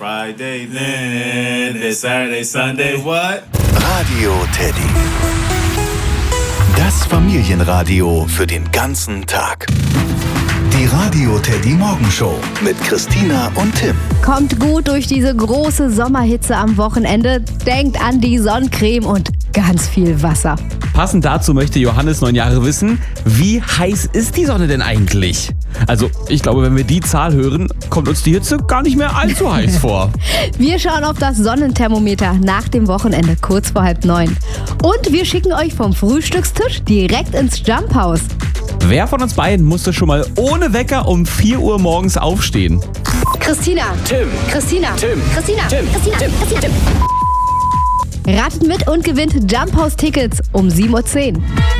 Friday, then it's Saturday, Sunday, what? Radio Teddy. Das Familienradio für den ganzen Tag. Die Radio Teddy Morgenshow mit Christina und Tim. Kommt gut durch diese große Sommerhitze am Wochenende. Denkt an die Sonnencreme und ganz viel Wasser. Passend dazu möchte Johannes 9 Jahre wissen, wie heiß ist die Sonne denn eigentlich? Also, ich glaube, wenn wir die Zahl hören, kommt uns die Hitze gar nicht mehr allzu heiß vor. Wir schauen auf das Sonnenthermometer nach dem Wochenende, kurz vor 8:30. Und wir schicken euch vom Frühstückstisch direkt ins Jumphaus. Wer von uns beiden musste schon mal ohne Wecker um 4 Uhr morgens aufstehen? Christina. Tim. Christina. Tim. Christina. Tim. Christina. Tim. Christina. Tim. Ratet mit und gewinnt Jumphaus-Tickets um 7:10 Uhr.